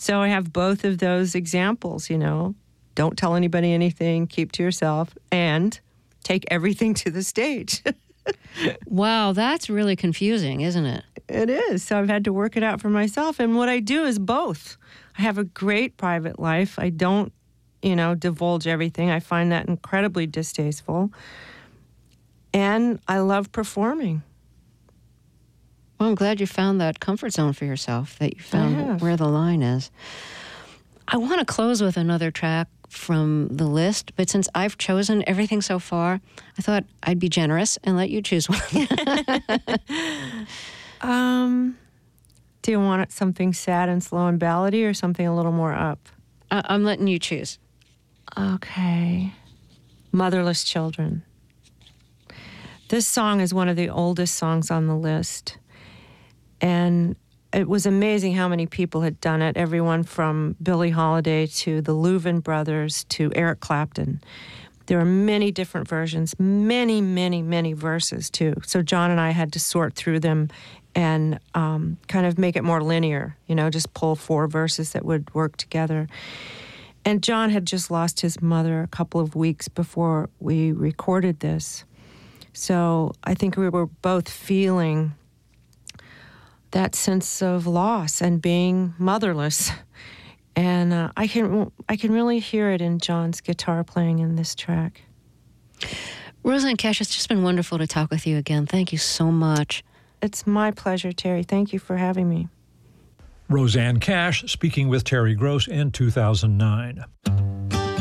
So I have both of those examples, Don't tell anybody anything, keep to yourself, and take everything to the stage. Wow, that's really confusing, isn't it? It is. So I've had to work it out for myself. And what I do is both. I have a great private life. I don't, divulge everything. I find that incredibly distasteful. And I love performing. Well, I'm glad you found that comfort zone for yourself, that you found where the line is. I want to close with another track from the list, but since I've chosen everything so far, I thought I'd be generous and let you choose one. Do you want it something sad and slow and ballady or something a little more up? I'm letting you choose. Okay. Motherless Children. This song is one of the oldest songs on the list. And it was amazing how many people had done it, everyone from Billie Holiday to the Louvin Brothers to Eric Clapton. There are many different versions, many, many, many verses, too. So John and I had to sort through them and kind of make it more linear, just pull 4 verses that would work together. And John had just lost his mother a couple of weeks before we recorded this. So I think we were both feeling that sense of loss and being motherless. And I can really hear it in John's guitar playing in this track. Rosanne Cash, it's just been wonderful to talk with you again. Thank you so much. It's my pleasure, Terry. Thank you for having me. Rosanne Cash speaking with Terry Gross in 2009.